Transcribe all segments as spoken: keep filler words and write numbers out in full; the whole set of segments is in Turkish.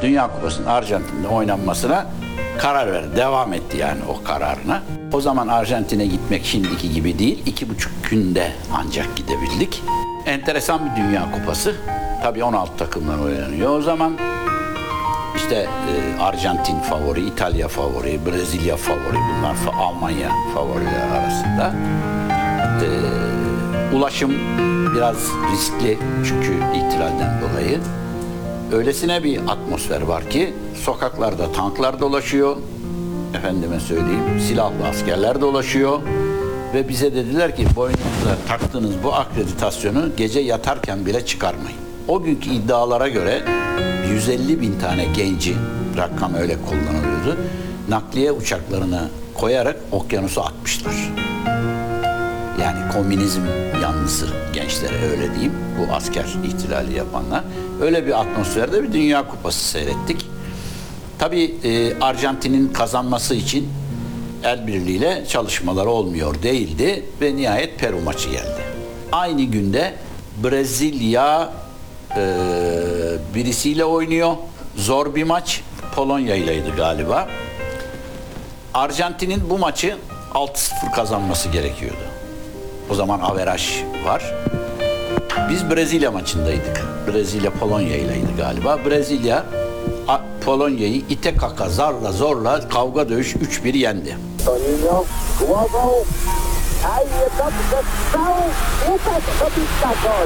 Dünya Kupası'nın Arjantin'de oynanmasına karar verdi. Devam etti yani o kararına. O zaman Arjantin'e gitmek şimdiki gibi değil. iki buçuk günde ancak gidebildik. Enteresan bir Dünya Kupası. Tabii on altı takımlar oynanıyor. O zaman işte e, Arjantin favori, İtalya favori, Brezilya favori. Bunlar fa- Almanya favoriler arasında. E, ulaşım biraz riskli çünkü ihtilalden dolayı. Öylesine bir atmosfer var ki sokaklarda tanklar dolaşıyor. Efendime söyleyeyim, silahlı askerler dolaşıyor. Ve bize dediler ki boynunuza taktığınız bu akreditasyonu gece yatarken bile çıkarmayın. O günkü iddialara göre yüz elli bin tane genci, rakam öyle kullanılıyordu, nakliye uçaklarına koyarak okyanusa atmışlar. Yani komünizm yanlısı gençlere öyle diyeyim, bu asker ihtilali yapanlar. Öyle bir atmosferde bir Dünya Kupası seyrettik. Tabii e, Arjantin'in kazanması için el birliğiyle çalışmaları olmuyor değildi ve nihayet Peru maçı geldi. Aynı günde Brezilya e, birisiyle oynuyor. Zor bir maç. Polonya ileydi galiba. Arjantin'in bu maçı altı sıfır kazanması gerekiyordu. O zaman averaj var. Biz Brezilya maçındaydık. Brezilya Polonya ileydi galiba. Brezilya Polonya'yı ite kaka zarla zorla kavga dövüş üç bir yendi. Toninho, głową, a dobrze strzał, Łukasz Sobicka gol.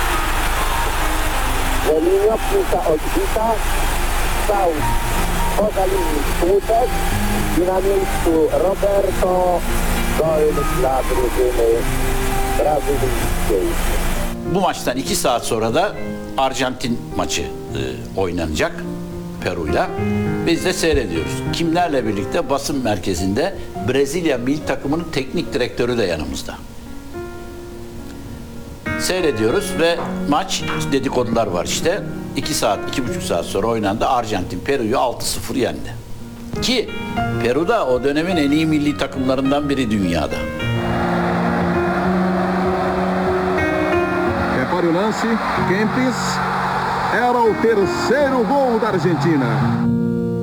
Toninho piłka odbita, strzał poza linią słupek i na miejscu Roberto gol dla drużyny brazylijskiej. Bu maçtan iki saat sonra da Arjantin maçı e, oynanacak Peru'yla. Biz de seyrediyoruz. Kimlerle birlikte? Basın merkezinde Brezilya milli takımının teknik direktörü de yanımızda. Seyrediyoruz ve maç, dedikodular var işte. iki saat, iki buçuk saat sonra oynandı. Arjantin Peru'yu altı sıfır yendi. Ki Peru da o dönemin en iyi milli takımlarından biri dünyada. Repare o lance, Kempis, era o terceiro gol da Argentina.